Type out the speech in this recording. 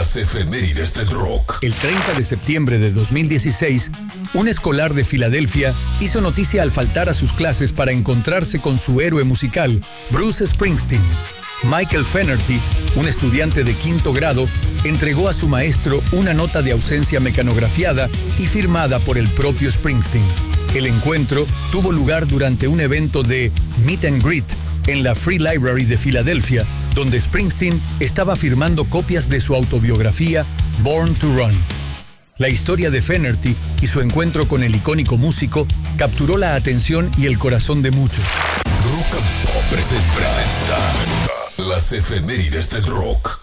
Las efemérides del rock. El 30 de septiembre de 2016, un escolar de Filadelfia hizo noticia al faltar a sus clases para encontrarse con su héroe musical, Bruce Springsteen. Michael Fenerty, un estudiante de quinto grado, entregó a su maestro una nota de ausencia mecanografiada y firmada por el propio Springsteen. El encuentro tuvo lugar durante un evento de Meet and Greet en la Free Library de Filadelfia, donde Springsteen estaba firmando copias de su autobiografía Born to Run. La historia de Fenerty y su encuentro con el icónico músico capturó la atención y el corazón de muchos. Rock and Pop presenta las efemérides del rock.